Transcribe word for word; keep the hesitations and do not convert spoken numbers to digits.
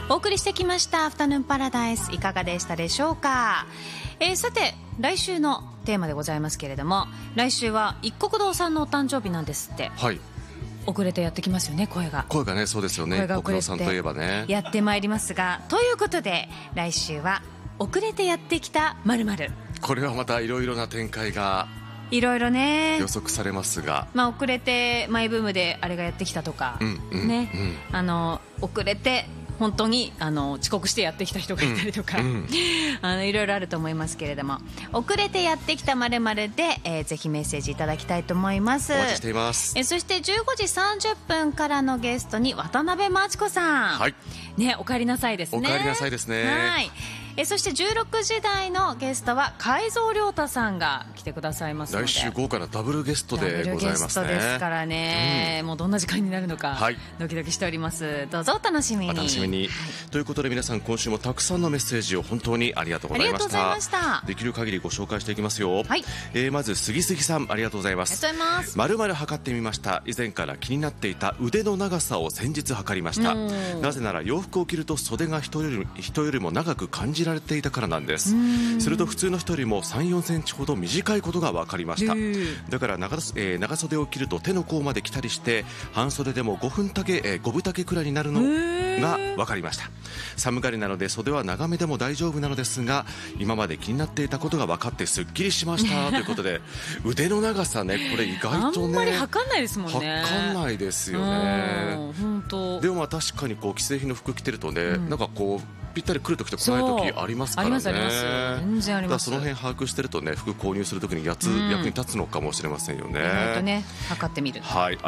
お送りしてきましたアフタヌーンパラダイス、いかがでしたでしょうか。えー、さて来週のテーマでございますけれども、来週は一国堂さんのお誕生日なんですって。 はい、 遅れてやってきますよね。声が声がね、そうですよね。 声が遅れて一国堂さんといえばね、 やってまいりますが、ということで来週は遅れてやってきた〇〇。 これはまたいろいろな展開がいろいろね予測されますが、 まあ、遅れてマイブームであれがやってきたとか、 うんうんね、 うん、 あの遅れて本当にあの遅刻してやってきた人がいたりとか、うんうん、あのいろいろあると思いますけれども、遅れてやってきた〇〇で、えー、ぜひメッセージいただきたいと思います。 お待ちしています。 えー、そしてじゅうごじさんじゅっぷんからのゲストに渡辺真知子さん、 はい、 ね、お帰りなさいですね。 お帰りなさいですね。 はい。えそしてじゅうろくじ台のゲストは海蔵亮太さんが来てくださいますので、 来週豪華なダブルゲストでございますね。ダブルゲストですからね、うん、もうどんな時間になるのか、はい、ドキドキしております。どうぞお楽しみに。 お楽しみに、はい、ということで皆さん、今週もたくさんのメッセージを本当にありがとうございました。ありがとうございました。できる限りご紹介していきますよ。はい、えー、まず杉杉さん、ありがとうございます。 ありがとうございます。 丸々測ってみました。以前から気になっていた腕の長さを先日測りました。なぜなら洋服を着ると袖が人より、人よりも長く感じられていたからなんです。すると普通の人よりも さん、よんセンチほど短いことが分かりました。だから長、えー、長袖を着ると手の甲まで来たりして、半袖でもごふん丈、えー、ご分丈くらいになるのが分かりました。寒がりなので袖は長めでも大丈夫なのですが、今まで気になっていたことが分かってすっきりしましたということで腕の長さね、これ意外とね、 あんまり測んないですもんね。 測んないですよね。 本当。 でもまあ確かにこう既製品の服着てるとね、うん、なんかこうぴったり来るときと来ないときありますからね。ありますあります。全然あります。だからその辺把握してるとね、服購入するときにやつ、うん、役に立つのかもしれませんよね。 意外とね、測ってみる。 はい。